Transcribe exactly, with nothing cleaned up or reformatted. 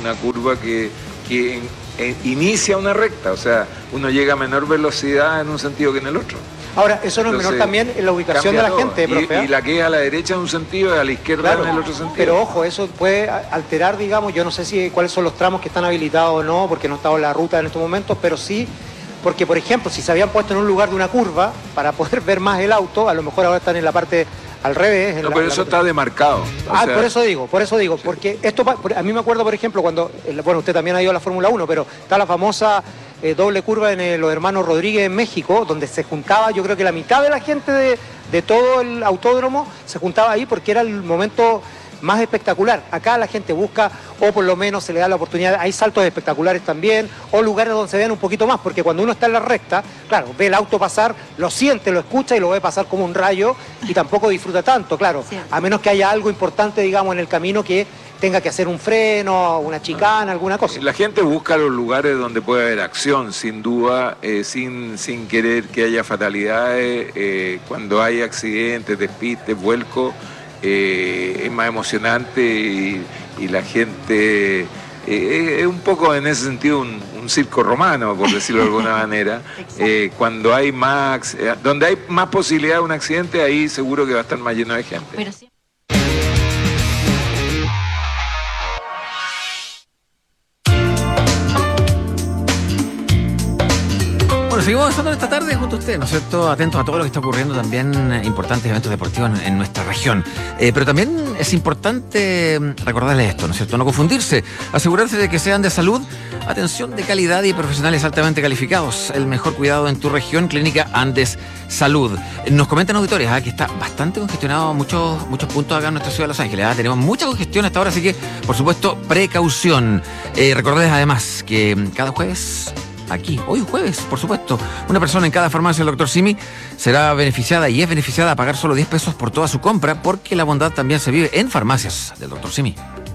una curva que, que en, en, inicia una recta, o sea, uno llega a menor velocidad en un sentido que en el otro. Ahora, eso no es menor también en la ubicación de la todo. gente, profe. Y, y la que es a la derecha en un sentido y a la izquierda claro, en el otro sentido. Pero ojo, eso puede alterar, digamos, yo no sé si cuáles son los tramos que están habilitados o no, porque no estaba en la ruta en estos momentos, pero sí, porque por ejemplo, si se habían puesto en un lugar de una curva para poder ver más el auto, a lo mejor ahora están en la parte al revés. No, la, pero eso la... está demarcado. Ah, sea... por eso digo, por eso digo, sí. Porque esto, a mí me acuerdo, por ejemplo, cuando, bueno, usted también ha ido a la Fórmula uno, pero está la famosa eh, doble curva en eh, los hermanos Rodríguez en México, donde se juntaba, yo creo que la mitad de la gente de, de todo el autódromo se juntaba ahí porque era el momento más espectacular. Acá la gente busca, o por lo menos se le da la oportunidad, hay saltos espectaculares también, o lugares donde se vean un poquito más, porque cuando uno está en la recta, claro, ve el auto pasar, lo siente, lo escucha y lo ve pasar como un rayo y tampoco disfruta tanto, claro, sí. A menos que haya algo importante, digamos, en el camino que tenga que hacer un freno, una chicana, alguna cosa. La gente busca los lugares donde puede haber acción, sin duda, eh, sin, sin querer que haya fatalidades, eh, cuando hay accidentes, despistes, vuelcos, Eh, es más emocionante y, y la gente eh, es un poco en ese sentido un, un circo romano, por decirlo de alguna manera. Eh, cuando hay más, eh, donde hay más posibilidad de un accidente, ahí seguro que va a estar más lleno de gente. Pero sí. Bueno, seguimos avanzando esta tarde junto a usted, ¿no es cierto? Atentos a todo lo que está ocurriendo, también importantes eventos deportivos en, en nuestra región. Eh, pero también es importante recordarles esto, ¿no es cierto? No confundirse, asegurarse de que sean de salud, atención de calidad y profesionales altamente calificados. El mejor cuidado en tu región, Clínica Andes Salud. Nos comentan auditores ¿eh? que está bastante congestionado muchos, muchos puntos acá en nuestra ciudad de Los Ángeles. ¿eh? Tenemos mucha congestión hasta ahora, así que, por supuesto, precaución. Eh, recordarles además que cada jueves... Aquí, hoy jueves, por supuesto, una persona en cada farmacia del doctor Simi será beneficiada y es beneficiada a pagar solo diez pesos por toda su compra, porque la bondad también se vive en farmacias del doctor Simi.